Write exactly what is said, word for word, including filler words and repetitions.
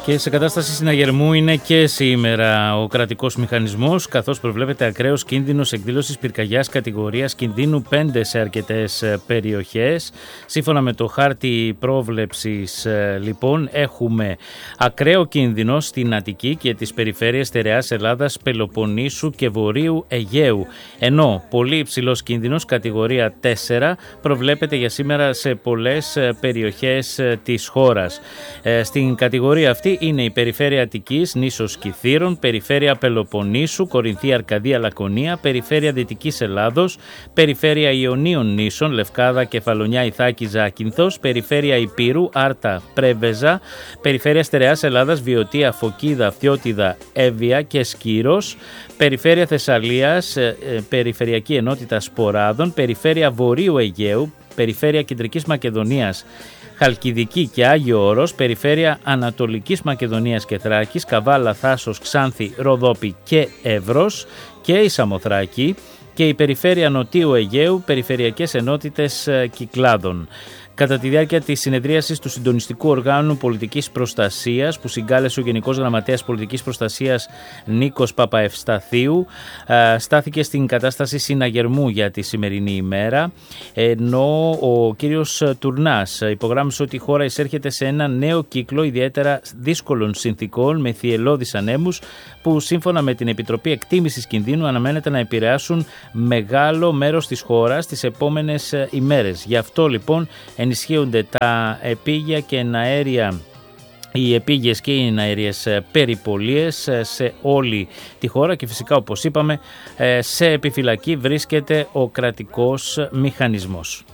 Και σε κατάσταση συναγερμού είναι και σήμερα ο κρατικός μηχανισμός, καθώς προβλέπεται ακραίος κίνδυνος εκδήλωσης πυρκαγιάς κατηγορίας κινδύνου πέντε σε αρκετές περιοχές. Σύμφωνα με το χάρτη πρόβλεψης, λοιπόν, έχουμε ακραίο κίνδυνο στην Αττική και τις περιφέρειες στερεάς Ελλάδας, Πελοποννήσου και Βορείου Αιγαίου. Ενώ πολύ υψηλός κίνδυνος, κατηγορία τέσσερα, προβλέπεται για σήμερα σε πολλές περιοχές της χώρας. Στην κατηγορία αυτή είναι η περιφέρεια Αττικής, νήσος Κιθήρων, περιφέρεια Πελοποννήσου, Κορινθία, Αρκαδία, Λακωνία, περιφέρεια Δυτικής Ελλάδος, περιφέρεια Ιωνίων νήσων, Λευκάδα, Κεφαλονιά, Ιθάκη, Ζάκυνθος, περιφέρεια Υπήρου, Άρτα, Πρέβεζα, περιφέρεια Στερεάς Ελλάδας, Βιωτία, Φωκίδα, Φθιώτιδα, Εύβοια και Σκύρος, περιφέρεια Θεσσαλίας, περιφερειακή ενότητα Σποράδων, περιφέρεια Βορείου Αιγαίου, περιφέρεια Κεντρικής Μακεδονίας, Χαλκιδική και Άγιο Όρος, περιφέρεια Ανατολικής Μακεδονίας και Θράκης, Καβάλα, Θάσος, Ξάνθη, Ροδόπη και Εύρος και η Σαμοθράκη και η περιφέρεια Νοτίου Αιγαίου, περιφερειακές ενότητες Κυκλάδων. Κατά τη διάρκεια της συνεδρίασης του Συντονιστικού Οργάνου Πολιτικής Προστασίας που συγκάλεσε ο Γενικός Γραμματέας Πολιτικής Προστασίας Νίκος Παπαευσταθίου, στάθηκε στην κατάσταση συναγερμού για τη σημερινή ημέρα, ενώ ο κύριος Τουρνάς υπογράμμισε ότι η χώρα εισέρχεται σε ένα νέο κύκλο ιδιαίτερα δύσκολων συνθήκων με θυελλώδεις ανέμους που σύμφωνα με την Επιτροπή Εκτίμησης Κινδύνου αναμένεται να επηρεάσουν μεγάλο μέρος της χώρας τις επόμενες ημέρες. Γι' αυτό λοιπόν ενισχύονται τα επίγεια και εναέρια, οι επίγειες και οι εναέριες περιπολίες σε όλη τη χώρα και φυσικά, όπως είπαμε, σε επιφυλακή βρίσκεται ο κρατικός μηχανισμός.